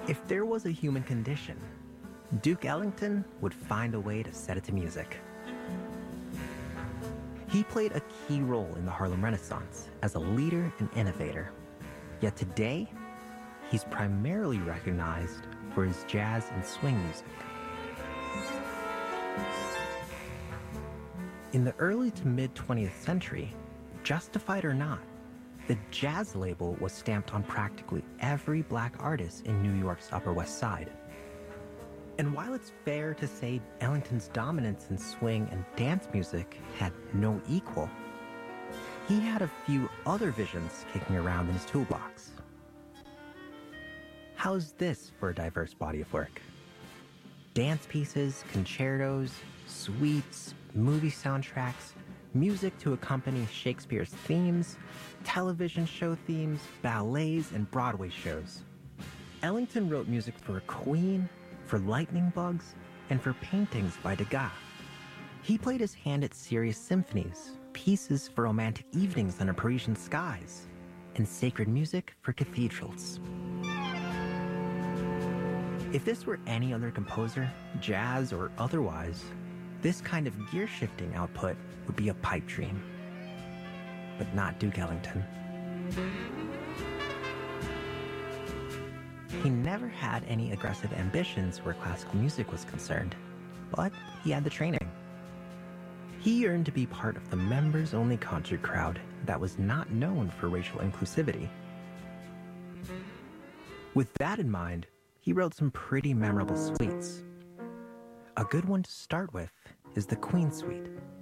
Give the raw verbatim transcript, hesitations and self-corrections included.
If there was a human condition, Duke Ellington would find a way to set it to music. He played a key role in the Harlem Renaissance as a leader and innovator. Yet today, he's primarily recognized for his jazz and swing music. In the early to mid-twentieth century, justified or not, the jazz label was stamped on practically every black artist in New York's Upper West Side. And while it's fair to say Ellington's dominance in swing and dance music had no equal, he had a few other visions kicking around in his toolbox. How's this for a diverse body of work? Dance pieces, concertos, suites, movie soundtracks, music to accompany Shakespeare's themes, television show themes, ballets, and Broadway shows. Ellington wrote music for Queen, for Lightning Bugs, and for paintings by Degas. He played his hand at serious symphonies, pieces for romantic evenings under Parisian skies, and sacred music for cathedrals. If this were any other composer, jazz or otherwise, this kind of gear-shifting output would be a pipe dream. But not Duke Ellington. He never had any aggressive ambitions where classical music was concerned, but he had the training. He yearned to be part of the members-only concert crowd that was not known for racial inclusivity. With that in mind, he wrote some pretty memorable suites. A good one to start with is the Queen Suite,